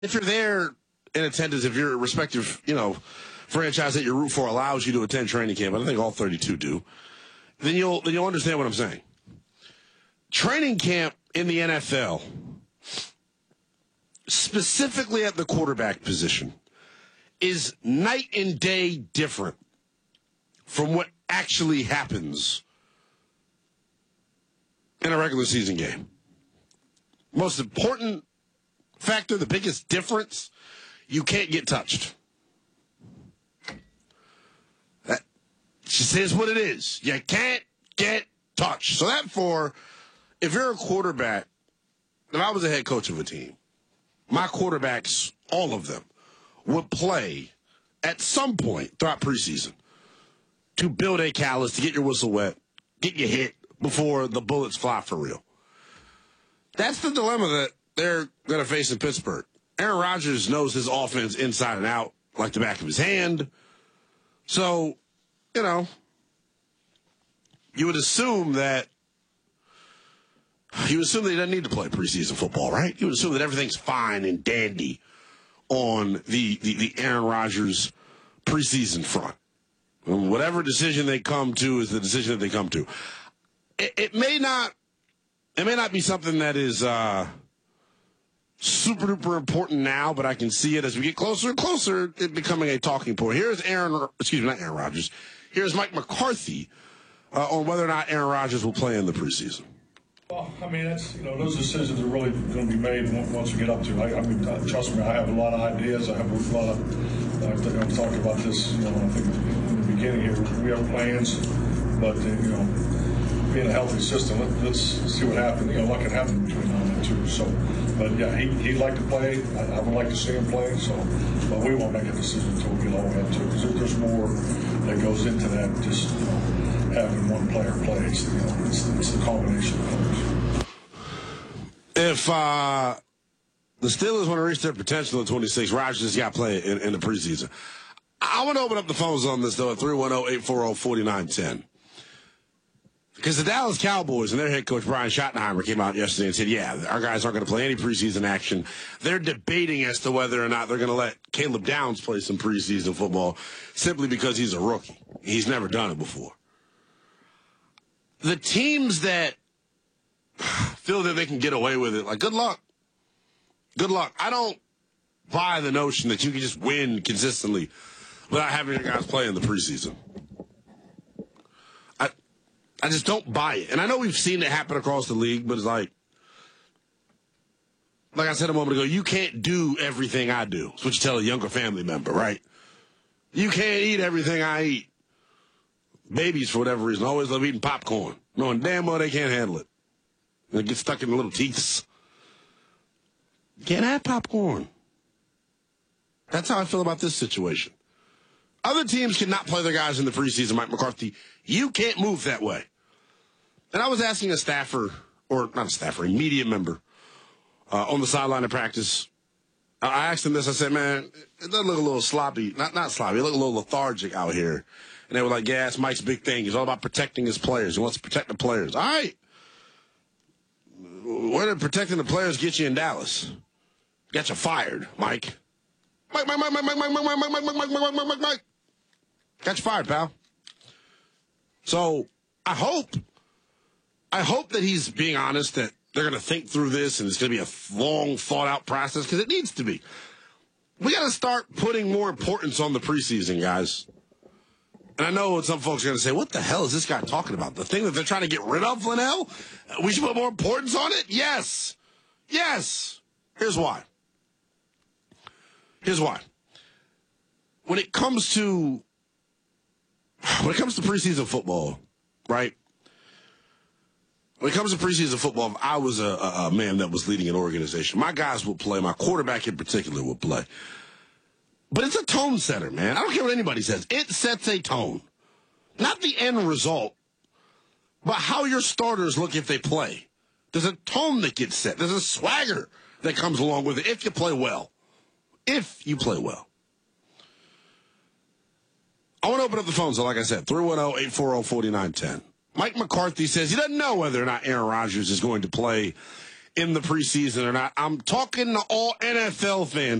if you're there in attendance, if your respective, franchise that you root for allows you to attend training camp, and I think all 32 do, then you'll understand what I'm saying. Training camp in the NFL, specifically at the quarterback position, is night and day different from what actually happens in a regular season game. Most important factor, the biggest difference, you can't get touched. That just is what it is. You can't get touched. So therefore, if you're a quarterback, and I was a head coach of a team, my quarterbacks, all of them, would play at some point throughout preseason to build a callus, to get your whistle wet, get you hit before the bullets fly for real. That's the dilemma that they're going to face in Pittsburgh. Aaron Rodgers knows his offense inside and out like the back of his hand. So, you would assume that he doesn't need to play preseason football, right? You would assume that everything's fine and dandy on the Aaron Rodgers preseason front. And whatever decision they come to is the decision that they come to. It may not be something that is super duper important now, but I can see it as we get closer and closer, it becoming a talking point. Here's not Aaron Rodgers. Here's Mike McCarthy on whether or not Aaron Rodgers will play in the preseason. Well, I mean, that's, those decisions are really going to be made once we get up to it. I mean, trust me, I have a lot of ideas. I have a lot of, I've talked about this, I think in the beginning here. We have plans, but, being a healthy system, let's see what happens. What can happen between now and then, too. So, but yeah, he'd like to play. I would like to see him play. So, but we won't make a decision until we get all the way up to it, because there's more that goes into that. Just having one player play. It's the combination of players. If the Steelers want to reach their potential at 26, Rodgers has got to play in the preseason. I want to open up the phones on this, though, at 310-840-4910. Because the Dallas Cowboys and their head coach, Brian Schottenheimer, came out yesterday and said, yeah, our guys aren't going to play any preseason action. They're debating as to whether or not they're going to let Caleb Downs play some preseason football simply because he's a rookie. He's never done it before. The teams that feel that they can get away with it, like, good luck. Good luck. I don't buy the notion that you can just win consistently without having your guys play in the preseason. I just don't buy it. And I know we've seen it happen across the league, but it's like I said a moment ago, you can't do everything I do. That's what you tell a younger family member, right? You can't eat everything I eat. Babies, for whatever reason, always love eating popcorn, knowing damn well they can't handle it. They get stuck in the little teeth. You can't have popcorn. That's how I feel about this situation. Other teams cannot play their guys in the preseason, Mike McCarthy. You can't move that way. And I was asking a media member on the sideline of practice. I asked him this. I said, man, it doesn't look a little sloppy. Not sloppy. It look a little lethargic out here. And they were like, yeah, it's Mike's big thing. He's all about protecting his players. He wants to protect the players. All right. Where did protecting the players get you in Dallas? Got you fired, Mike. Mike. Got you fired, pal. So I hope that he's being honest, that they're going to think through this and it's going to be a long, thought-out process, because it needs to be. We got to start putting more importance on the preseason, guys. And I know some folks are going to say, what the hell is this guy talking about? The thing that they're trying to get rid of, Linnell? We should put more importance on it? Yes. Yes. Here's why. When it comes to preseason football, right? When it comes to preseason football, if I was a man that was leading an organization, my guys would play. My quarterback in particular would play. But it's a tone setter, man. I don't care what anybody says. It sets a tone. Not the end result, but how your starters look if they play. There's a tone that gets set. There's a swagger that comes along with it if you play well. If you play well. I want to open up the phones, so like I said, 310-840-4910. Mike McCarthy says he doesn't know whether or not Aaron Rodgers is going to play in the preseason or not. I'm talking to all NFL fans.